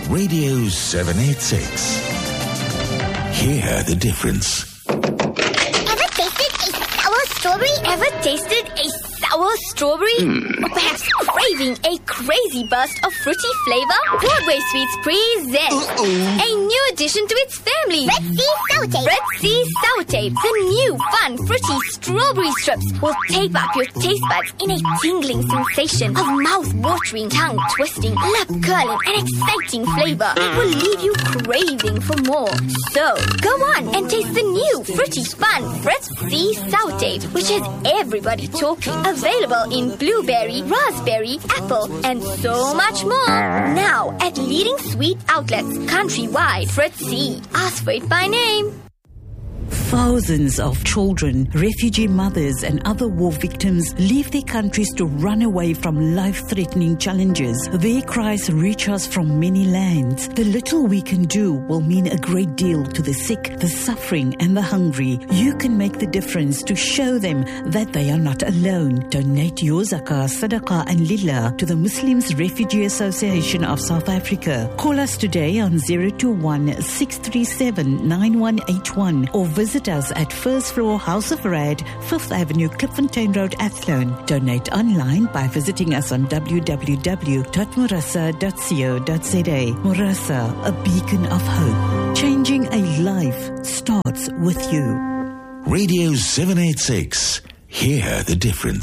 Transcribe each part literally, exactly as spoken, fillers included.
Radio seven eighty-six. Hear the difference. Ever tasted a sour strawberry? Ever tasted a sour strawberry? Mm. Or perhaps craving a crazy burst of fruity flavor? Broadway Sweets present Uh-oh. a new addition to its family. Red Sea Sour Tape. Red Sea Sour Tape. The new fun fruity strawberry strips will tape up your taste buds in a tingling sensation of mouth-watering, tongue-twisting, lip-curling and exciting flavor. It will leave you craving for more. So, go on and taste the new fruity fun Red Sea Sour Tape, which has everybody talking. Available in blueberry, raspberry, apple, and so much more. Now at leading sweet outlets countrywide. Red Sea. Ask for it by name. Thousands of children, refugee mothers and other war victims leave their countries to run away from life-threatening challenges. Their cries reach us from many lands. The little we can do will mean a great deal to the sick, the suffering and the hungry. You can make the difference to show them that they are not alone. Donate your zakah, sadaqah and lillah to the Muslims Refugee Association of South Africa. Call us today on zero two one, six three seven, nine one eight one or visit us at First Floor House of Rad, Fifth Avenue, Klipfontein Road, Athlone. Donate online by visiting us on w w w dot murasa dot co dot za. Murasa, a beacon of hope. Changing a life starts with you. Radio seven eighty-six. Hear the difference.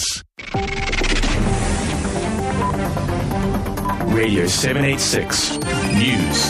Radio seven eighty-six News.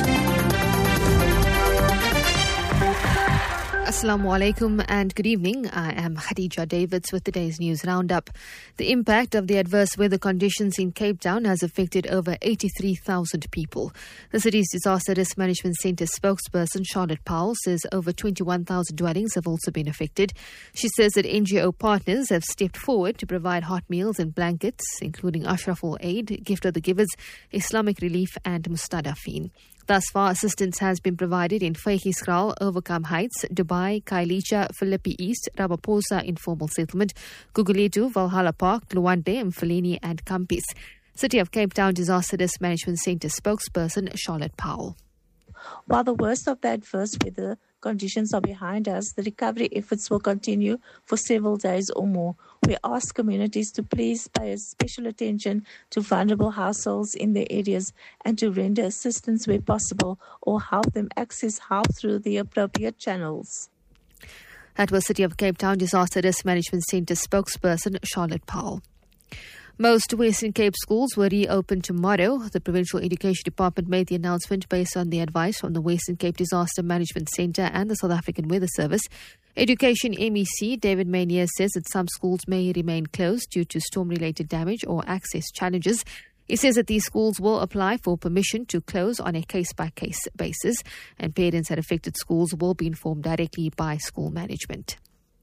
Assalamu alaikum and good evening. I am Khadija Davids with today's news roundup. The impact of the adverse weather conditions in Cape Town has affected over eighty-three thousand people. The city's Disaster Risk Management Centre spokesperson Charlotte Powell says over twenty-one thousand dwellings have also been affected. She says that N G O partners have stepped forward to provide hot meals and blankets, including Ashraful Aid, Gift of the Givers, Islamic Relief and Mustadafin. Thus far, assistance has been provided in Vygieskraal, Overcome Heights, Dubai, Khayelitsha, Philippi East, Ramaphosa Informal Settlement, Gugulethu, Valhalla Park, Luante, Mfuleni and Campis. City of Cape Town Disaster Risk Management Centre spokesperson Charlotte Powell. While the worst of the adverse weather conditions are behind us, the recovery efforts will continue for several days or more. We ask communities to please pay special attention to vulnerable households in their areas and to render assistance where possible or help them access help through the appropriate channels. That was City of Cape Town Disaster Risk Management Centre spokesperson Charlotte Powell. Most Western Cape schools were reopened tomorrow. The Provincial Education Department made the announcement based on the advice from the Western Cape Disaster Management Centre and the South African Weather Service. Education M E C David Maynier says that some schools may remain closed due to storm-related damage or access challenges. He says that these schools will apply for permission to close on a case-by-case basis, and parents at affected schools will be informed directly by school management.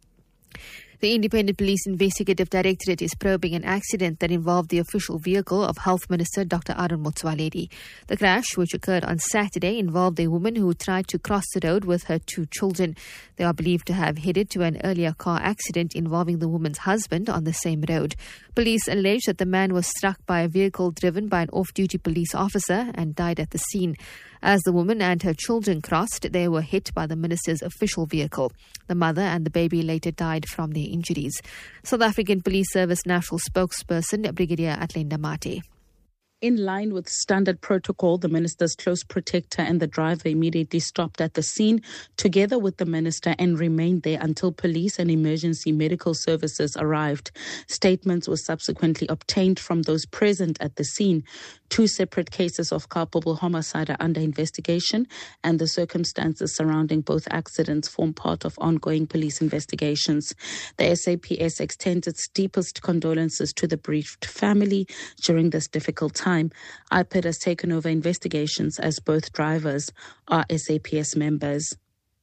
The Independent Police Investigative Directorate is probing an accident that involved the official vehicle of Health Minister Doctor Aaron Motsoaledi. The crash, which occurred on Saturday, involved a woman who tried to cross the road with her two children. They are believed to have headed to an earlier car accident involving the woman's husband on the same road. Police allege that the man was struck by a vehicle driven by an off-duty police officer and died at the scene. As the woman and her children crossed, they were hit by the minister's official vehicle. The mother and the baby later died from their injuries. South African Police Service National Spokesperson Brigadier Atlinda Mate. In line with standard protocol, the minister's close protector and the driver immediately stopped at the scene together with the minister and remained there until police and emergency medical services arrived. Statements were subsequently obtained from those present at the scene. Two separate cases of culpable homicide are under investigation, and the circumstances surrounding both accidents form part of ongoing police investigations. The S A P S extends its deepest condolences to the bereaved family during this difficult time. I P E D has taken over investigations as both drivers are S A P S members.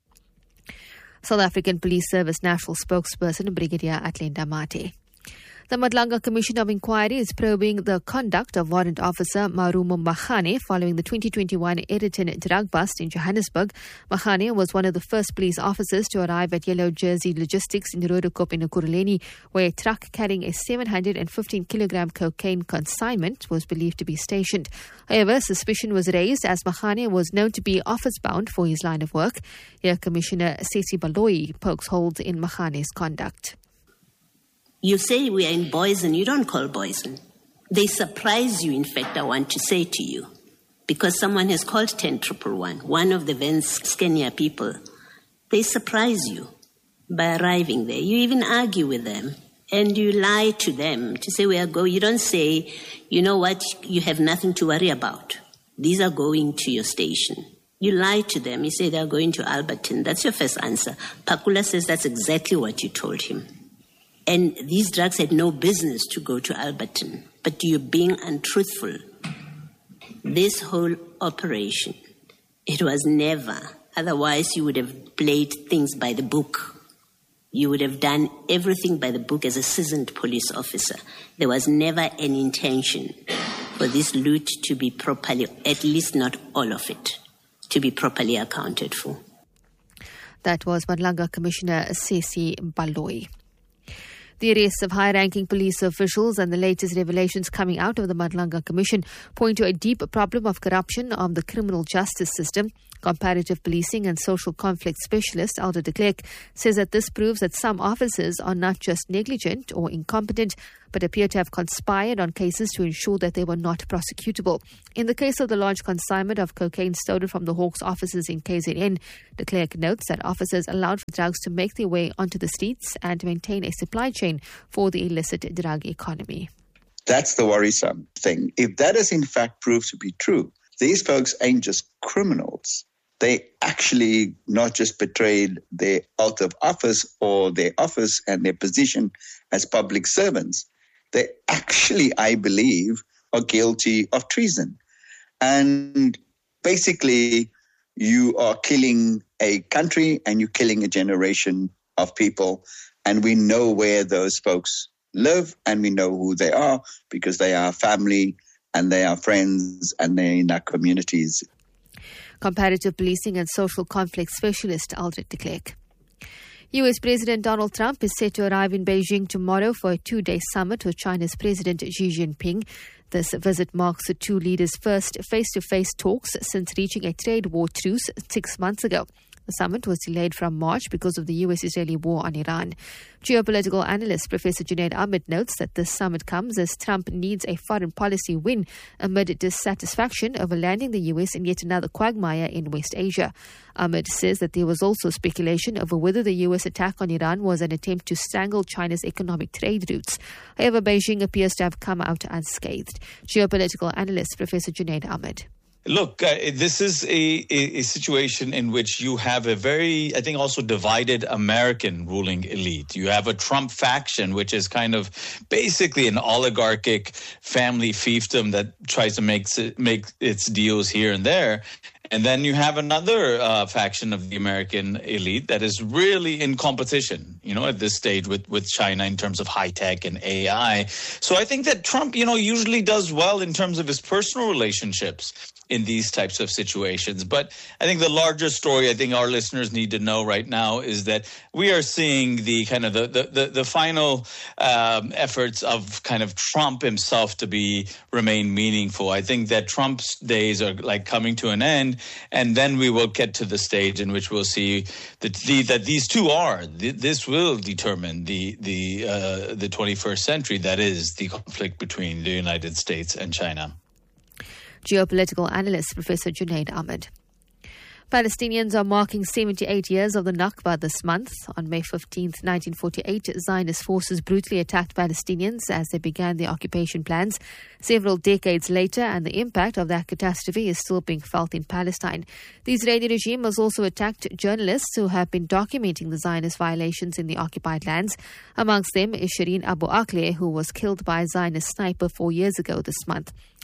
South African Police Service National Spokesperson Brigadier Atlinda Mate. The Madlanga Commission of Inquiry is probing the conduct of Warrant Officer Marumo Makhane following the twenty twenty-one Editon drug bust in Johannesburg. Makhane was one of the first police officers to arrive at Yellow Jersey Logistics in Rodokop in Ekurhuleni, where a truck carrying a seven hundred fifteen kilogram cocaine consignment was believed to be stationed. However, suspicion was raised as Makhane was known to be office-bound for his line of work. Here, Commissioner Sesi Baloyi pokes holes in Makhane's conduct. You say we are in Boysen, you don't call Boysen. They surprise you, in fact, I want to say to you, because someone has called ten one one, one of the Vance Scania people. They surprise you by arriving there. You even argue with them and you lie to them to say, we are going. You don't say, you know what, you have nothing to worry about. These are going to your station. You lie to them. You say they are going to Alberton. That's your first answer. Pakula says that's exactly what you told him. And these drugs had no business to go to Alberton, but you're being untruthful. This whole operation, it was never, otherwise you would have played things by the book. You would have done everything by the book as a seasoned police officer. There was never an intention for this loot to be properly, at least not all of it, to be properly accounted for. That was Madlanga Commissioner Sesi Baloyi. The arrests of high-ranking police officials and the latest revelations coming out of the Madlanga Commission point to a deep problem of corruption of the criminal justice system. Comparative policing and social conflict specialist Alder de Klerk says that this proves that some officers are not just negligent or incompetent, but appear to have conspired on cases to ensure that they were not prosecutable. In the case of the large consignment of cocaine stolen from the Hawks offices in K Z N, de Klerk notes that officers allowed for drugs to make their way onto the streets and to maintain a supply chain for the illicit drug economy. That's the worrisome thing. If that is in fact proved to be true, these folks ain't just criminals. They actually not just betrayed their oath of office or their office and their position as public servants. They actually, I believe, are guilty of treason. And basically, you are killing a country and you're killing a generation of people. And we know where those folks live and we know who they are because they are family and they are friends and they're in our communities. Comparative policing and social conflict specialist Alder de Klerk. U S President Donald Trump is set to arrive in Beijing tomorrow for a two-day summit with China's President Xi Jinping. This visit marks the two leaders' first face-to-face talks since reaching a trade war truce six months ago. The summit was delayed from March because of the U S-Israeli war on Iran. Geopolitical analyst Professor Junaid Ahmed notes that this summit comes as Trump needs a foreign policy win amid dissatisfaction over landing the U S in yet another quagmire in West Asia. Ahmed says that there was also speculation over whether the U S attack on Iran was an attempt to strangle China's economic trade routes. However, Beijing appears to have come out unscathed. Geopolitical analyst Professor Junaid Ahmed. Look, uh, this is a, a, a situation in which you have a very, I think, also divided American ruling elite. You have a Trump faction, which is kind of basically an oligarchic family fiefdom that tries to make, make its deals here and there. And then you have another uh, faction of the American elite that is really in competition, you know, at this stage with, with China in terms of high tech and A I. So I think that Trump, you know, usually does well in terms of his personal relationships in these types of situations. But I think the larger story I think our listeners need to know right now is that we are seeing the kind of the, the, the, the final um, efforts of kind of Trump himself to be remain meaningful. I think that Trump's days are like coming to an end. And then we will get to the stage in which we'll see that, the, that these two are. This will determine the the uh, the twenty-first century. That is the conflict between the United States and China. Geopolitical analyst Professor Junaid Ahmed. Palestinians are marking seventy-eight years of the Nakba this month. On May fifteenth, nineteen forty-eight, Zionist forces brutally attacked Palestinians as they began their occupation plans. Several decades later, and the impact of that catastrophe is still being felt in Palestine. The Israeli regime has also attacked journalists who have been documenting the Zionist violations in the occupied lands. Amongst them is Shireen Abu Akleh, who was killed by a Zionist sniper four years ago this month.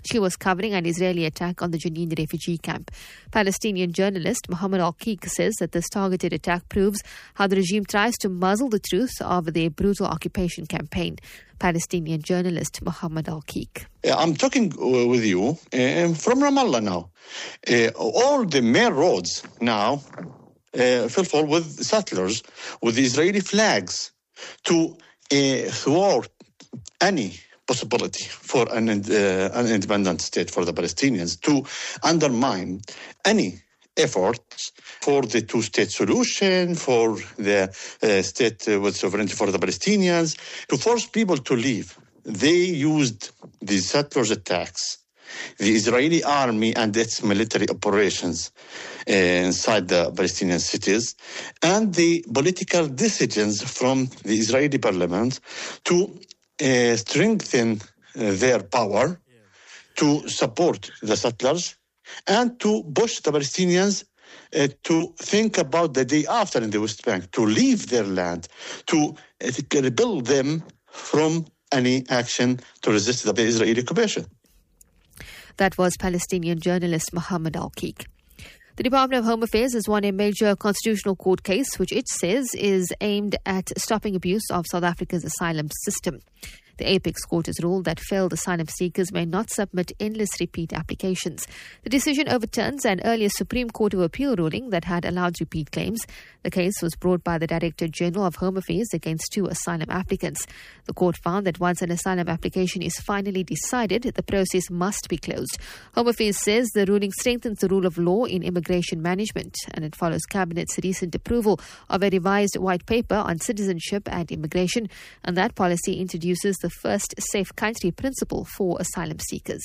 She was covering an Israeli attack on the Jenin refugee camp. Palestinian journalist Mohammed Al-Qiq says that this targeted attack proves how the regime tries to muzzle the truth of their brutal occupation campaign. Palestinian journalist Mohammed Al-Qiq. I'm talking with you uh, from Ramallah now. Uh, all the main roads now uh, fill full with settlers with Israeli flags to uh, thwart any possibility for an, uh, an independent state for the Palestinians, to undermine any efforts for the two-state solution, for the uh, state uh, with sovereignty for the Palestinians, to force people to leave. They used the settlers' attacks, the Israeli army and its military operations uh, inside the Palestinian cities, and the political decisions from the Israeli parliament to uh, strengthen uh, their power, to support the settlers, and to push the Palestinians uh, to think about the day after in the West Bank, to leave their land, to uh, rebuild them from any action to resist the Israeli occupation. That was Palestinian journalist Mohammed Al-Qiq. The Department of Home Affairs has won a major constitutional court case, which it says is aimed at stopping abuse of South Africa's asylum system. The Apex Court has ruled that failed asylum seekers may not submit endless repeat applications. The decision overturns an earlier Supreme Court of Appeal ruling that had allowed repeat claims. The case was brought by the Director General of Home Affairs against two asylum applicants. The court found that once an asylum application is finally decided, the process must be closed. Home Affairs says the ruling strengthens the rule of law in immigration management, and it follows Cabinet's recent approval of a revised white paper on citizenship and immigration, and that policy introduces the first safe country principle for asylum seekers.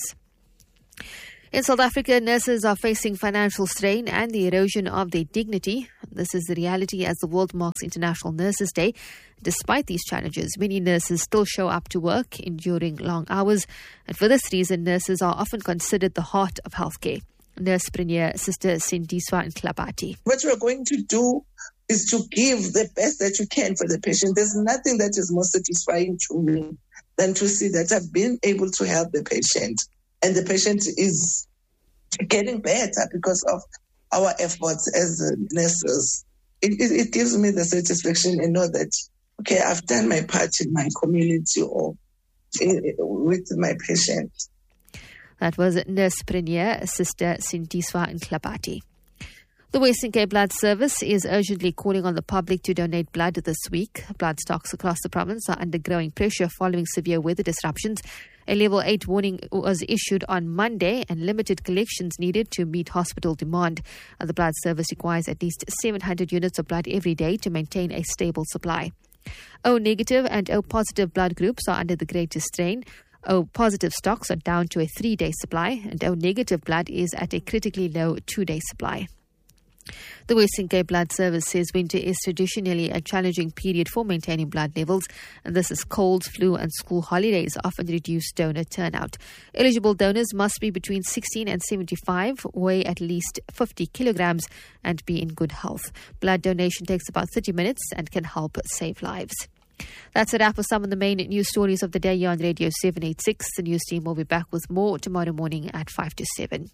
In South Africa, nurses are facing financial strain and the erosion of their dignity. This is the reality as the world marks International Nurses Day. Despite these challenges, many nurses still show up to work, enduring long hours. And for this reason, nurses are often considered the heart of healthcare. Nurse Premier Sister Sindiswa Ntlabati. What we're going to do is to give the best that you can for the patient. There's nothing that is more satisfying to me than to see that I've been able to help the patient, and the patient is getting better because of our efforts as nurses. It, it, it gives me the satisfaction and know that, okay, I've done my part in my community or in, with my patient. That was Nurse Premier Sister Sindiswa Ntlabati. The Western Cape Blood Service is urgently calling on the public to donate blood this week. Blood stocks across the province are under growing pressure following severe weather disruptions. A level eight warning was issued on Monday and limited collections needed to meet hospital demand. The blood service requires at least seven hundred units of blood every day to maintain a stable supply. O negative and O positive blood groups are under the greatest strain. O positive stocks are down to a three-day supply, and O negative blood is at a critically low two-day supply. The Western Cape Blood Service says winter is traditionally a challenging period for maintaining blood levels, and this is colds, flu and school holidays often reduce donor turnout. Eligible donors must be between sixteen and seventy-five, weigh at least fifty kilograms and be in good health. Blood donation takes about thirty minutes and can help save lives. That's a wrap for some of the main news stories of the day here on Radio seven eighty-six. The news team will be back with more tomorrow morning at five to seven.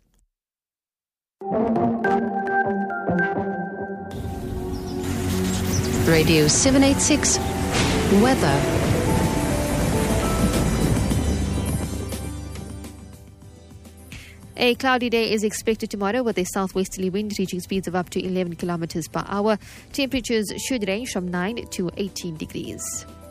Radio seven eighty-six Weather. A cloudy day is expected tomorrow with a southwesterly wind reaching speeds of up to eleven kilometers per hour. Temperatures should range from nine to eighteen degrees.